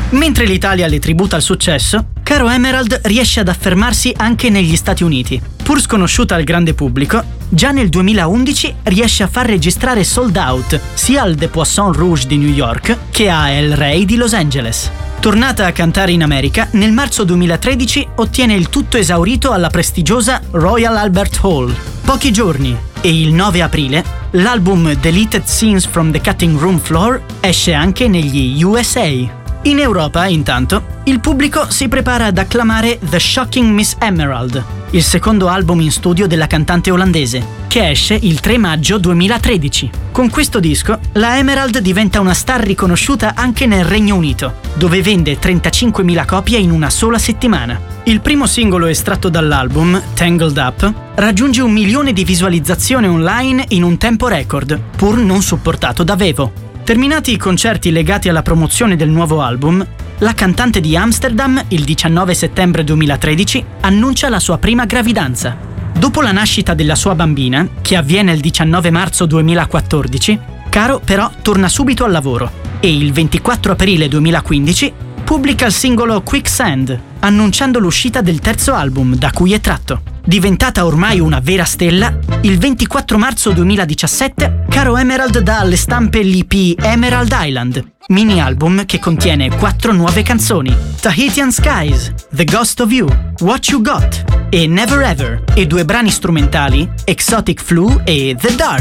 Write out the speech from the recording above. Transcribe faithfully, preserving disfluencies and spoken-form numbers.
Mentre l'Italia le tributa il successo, Caro Emerald riesce ad affermarsi anche negli Stati Uniti. Pur sconosciuta al grande pubblico, già nel duemilaundici riesce a far registrare sold out sia al The Poisson Rouge di New York che a El Rey di Los Angeles. Tornata a cantare in America, nel marzo duemilatredici ottiene il tutto esaurito alla prestigiosa Royal Albert Hall. Pochi giorni e il nove aprile l'album Deleted Scenes from the Cutting Room Floor esce anche negli U S A. In Europa, intanto, il pubblico si prepara ad acclamare The Shocking Miss Emerald, il secondo album in studio della cantante olandese, che esce il tre maggio duemilatredici. Con questo disco, la Emerald diventa una star riconosciuta anche nel Regno Unito, dove vende trentacinquemila copie in una sola settimana. Il primo singolo estratto dall'album, Tangled Up, raggiunge un milione di visualizzazioni online in un tempo record, pur non supportato da Vevo. Terminati i concerti legati alla promozione del nuovo album, la cantante di Amsterdam, il diciannove settembre duemilatredici, annuncia la sua prima gravidanza. Dopo la nascita della sua bambina, che avviene il diciannove marzo duemilaquattordici, Caro però torna subito al lavoro e il ventiquattro aprile duemilaquindici pubblica il singolo Quicksand, annunciando l'uscita del terzo album da cui è tratto. Diventata ormai una vera stella, il ventiquattro marzo duemiladiciassette Caro Emerald dà alle stampe l'E P Emerald Island, mini album che contiene quattro nuove canzoni: Tahitian Skies, The Ghost of You, What You Got e Never Ever, e due brani strumentali, Exotic Flu e The Dark.